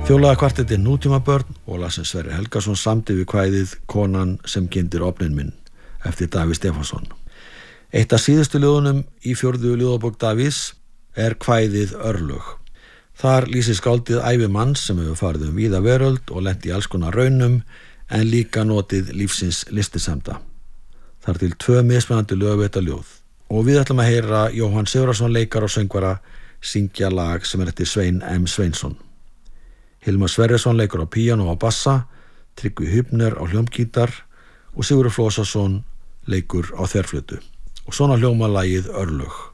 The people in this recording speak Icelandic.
Þjóðlagakvartettinn Nútímabörn og Lasse Sverrir Helgason samdi við kvæðið Konan sem kyndir ofninn minn eftir Davíð Stefánsson. Eitt af síðustu ljóðunum í 4. ljóðabók Davíðs er kvæðið Örlög. Þar lýsir skáldið ævi manns sem hefur farið víða veröld og lent í alls konar raunum en líka notið lífsins listisemda. Þar til 2 mismunandi lög við þetta ljóð. Og við ætlum að heyra Jóhann Sigurðarson leikara og söngvara syngja lag sem eftir Svein M. Sveinsson. Hilmar Sverrisson leikur á píanó og bassa, Tryggvi Hübner á hljómgítar og Sigurður Flósason leikur á þverflötu. Og svona hljómar lagið Örlög.